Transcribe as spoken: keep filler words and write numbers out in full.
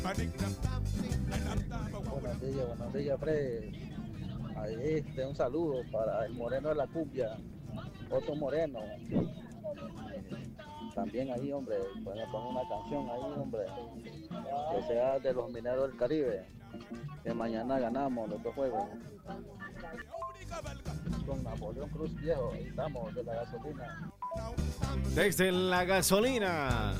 Buenos días, buenos días, Fred. Ahí, este, un saludo para el moreno de la cumbia, Otto Moreno. También ahí, hombre, pueden poner una canción ahí, hombre, que sea de los mineros del Caribe, que mañana ganamos los dos juegos. Con Napoleón Cruz Viejo, ahí estamos, de la gasolina. Desde la gasolina.